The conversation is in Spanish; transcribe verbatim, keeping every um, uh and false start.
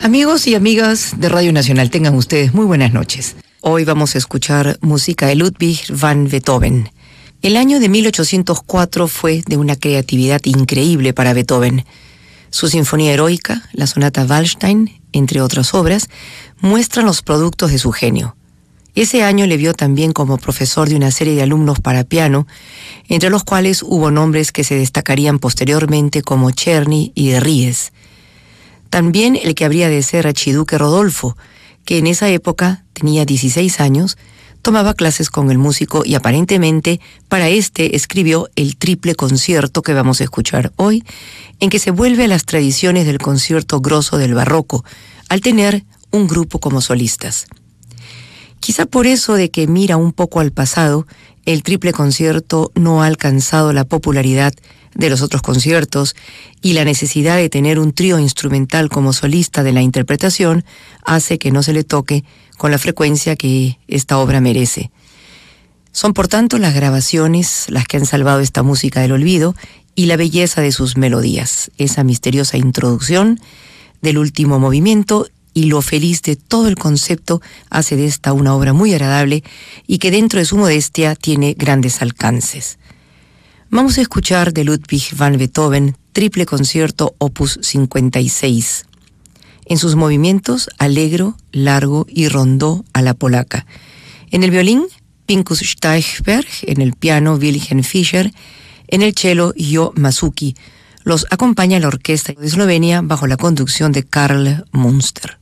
Amigos y amigas de Radio Nacional, tengan ustedes muy buenas noches. Hoy vamos a escuchar música de Ludwig van Beethoven. El año de mil ochocientos cuatro fue de una creatividad increíble para Beethoven. Su Sinfonía Heroica, la Sonata Waldstein, entre otras obras, muestran los productos de su genio. Ese año le vio también como profesor de una serie de alumnos para piano, entre los cuales hubo nombres que se destacarían posteriormente como Czerny y de Ries. También el que habría de ser archiduque Rodolfo, que en esa época tenía dieciséis años, tomaba clases con el músico y aparentemente para este escribió el triple concierto que vamos a escuchar hoy, en que se vuelve a las tradiciones del concierto grosso del barroco, al tener un grupo como solistas. Quizá por eso de que mira un poco al pasado, el triple concierto no ha alcanzado la popularidad de los otros conciertos y la necesidad de tener un trío instrumental como solista de la interpretación hace que no se le toque con la frecuencia que esta obra merece. Son por tanto las grabaciones las que han salvado esta música del olvido y la belleza de sus melodías, esa misteriosa introducción del último movimiento y lo feliz de todo el concepto hace de esta una obra muy agradable y que dentro de su modestia tiene grandes alcances. Vamos a escuchar de Ludwig van Beethoven, triple concierto opus cincuenta y seis. En sus movimientos, allegro, largo y rondó a la polaca. En el violín, Pinkus Steichberg, en el piano, Wilhelm Fischer, en el cello, Jo Masucci. Los acompaña la orquesta de Eslovenia bajo la conducción de Karl Munster.